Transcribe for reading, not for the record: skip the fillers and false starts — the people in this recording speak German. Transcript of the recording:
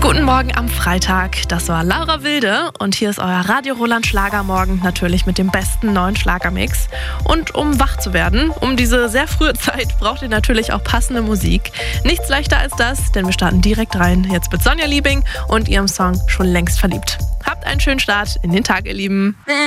Guten Morgen am Freitag, das war Laura Wilde und hier ist euer Radio Roland Schlagermorgen, natürlich mit dem besten neuen Schlagermix. Und um wach zu werden, um diese sehr frühe Zeit, braucht ihr natürlich auch passende Musik. Nichts leichter als das, denn wir starten direkt rein, jetzt mit Sonja Liebing und ihrem Song Schon längst verliebt. Habt einen schönen Start in den Tag, ihr Lieben.